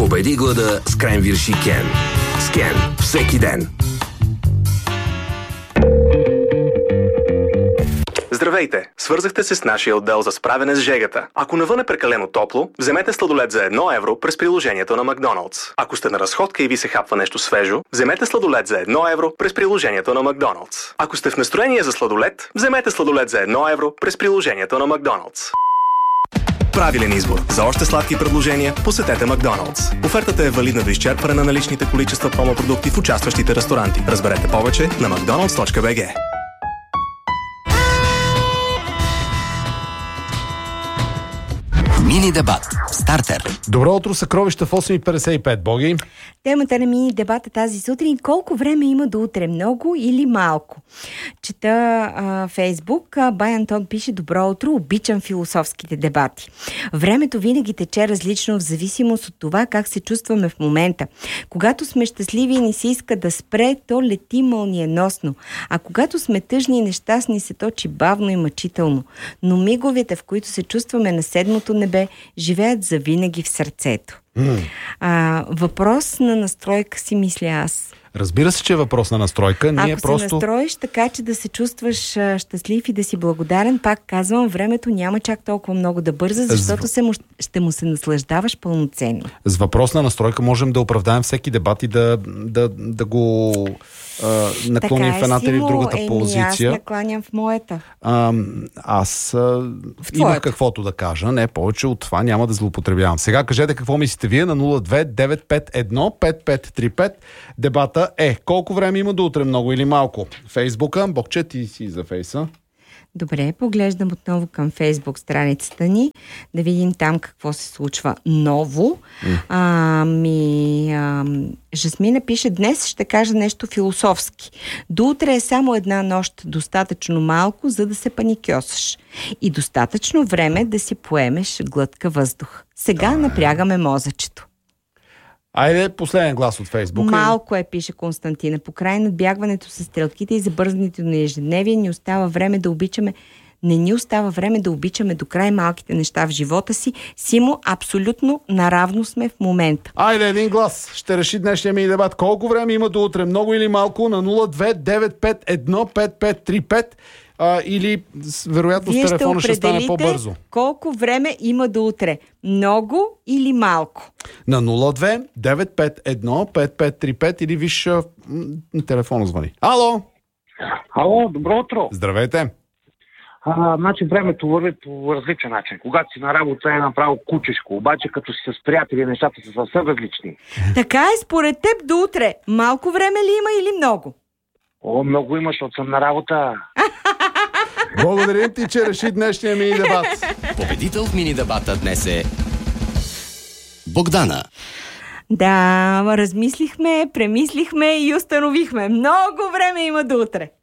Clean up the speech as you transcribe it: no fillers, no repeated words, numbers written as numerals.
Победи глада с кренвирши Кен. С Кен всеки ден. Здравейте! Свързахте се с нашия отдел за справяне с жегата. Ако навън е прекалено топло, вземете сладолед за 1 евро през приложението на Макдоналдс. Ако сте на разходка и ви се хапва нещо свежо, вземете сладолед за 1 евро през приложението на Макдоналдс. Ако сте в настроение за сладолед, вземете сладолед за 1 евро през приложението на Макдоналдс. Правилен избор. За още сладки предложения посетете Макдоналдс. Офертата е валидна до изчерпване на наличните количества промо-продукти в участващите ресторанти. Разберете повече на mcdonalds.bg. Мини дебат. Стартер. Добро утро, съкровища в 8:55. Боги. Темата на мини дебата тази сутрин: колко време има до утре, много или малко? Чета Фейсбук. Бай Антон пише: добро утро, обичам философските дебати. Времето винаги тече различно в зависимост от това как се чувстваме в момента. Когато сме щастливи и не се иска да спре, то лети мълниеносно. А когато сме тъжни и нещастни, се точи бавно и мъчително. Но миговете, в които се чувстваме на седмото небе, живеят завинаги в сърцето. Въпрос на настройка, си мисля аз. Разбира се, че е въпрос на настройка. Ако се настроиш така, че да се чувстваш щастлив и да си благодарен, пак казвам, времето няма чак толкова много да бърза, защото ще му се наслаждаваш пълноценно. С въпрос на настройка можем да оправдаем всеки дебат и да го наклоним в едната или в другата позиция. Аз накланям в моята. Аз имах каквото да кажа, не повече от това, няма да злоупотребявам. Сега кажете какво мислите вие на 02-951-5535. Дебата е: колко време има до утре, много или малко? Фейсбука, Богче, ти си за Фейса. Добре, поглеждам отново към Фейсбук страницата ни, да видим там какво се случва ново. Жасмина пише: днес ще кажа нещо философски. До утре е само една нощ, достатъчно малко, за да се паникьосаш. И достатъчно време да си поемеш глътка въздух. Сега напрягаме мозъчето. Айде, последен глас от Фейсбук. Малко е, пише Константина. По край на надбягването с стрелките и забързването на ежедневие не ни остава време да обичаме до край малките неща в живота си. Симо, абсолютно наравно сме в момента. Айде, един глас ще реши днешния ми дебат. Колко време има до утре, много или малко? На 02-951-5535. Или вероятно с телефона ще стане по-бързо. Колко време има до утре? Много или малко? На 02-951-5535 или виж телефона звъни. Ало! Ало, добро утро! Здравейте! Значи времето върви по различен начин. Когато си на работа е направо кучешко, обаче като си с приятели нещата са съвсем различни. Така е, според теб до утре. Малко време ли има или много? Много има, защото съм на работа. Благодарим ти, че реши днешния мини дебат. Победител в мини дебата днес е Богдана. Да, размислихме, премислихме и установихме: много време има до утре.